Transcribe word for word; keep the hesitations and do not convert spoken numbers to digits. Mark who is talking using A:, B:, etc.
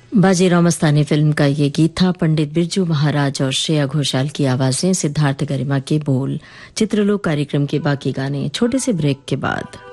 A: Bajirao Mastani film का ये गीत था। पंडित बिरजू महाराज और श्रेया घोषाल की आवाजें, सिद्धार्थ गरिमा के बोल। चित्रलोक कार्यक्रम के बाकी गाने छोटे से ब्रेक के बाद।